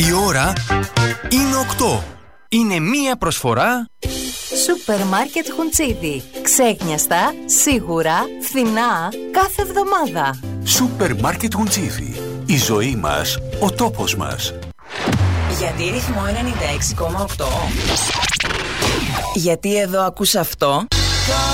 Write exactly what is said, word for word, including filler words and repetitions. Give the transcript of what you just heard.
Η ώρα είναι οκτώ. Είναι μία προσφορά Σούπερ Μάρκετ Χουντσίδη. Ξέχνιαστα, σίγουρα, φθηνά, κάθε εβδομάδα. Σούπερ Μάρκετ Χουντσίδη. Η ζωή μας, ο τόπος μας. Γιατί ρυθμό ενενήντα έξι κόμμα οκτώ? Γιατί εδώ ακούς αυτό?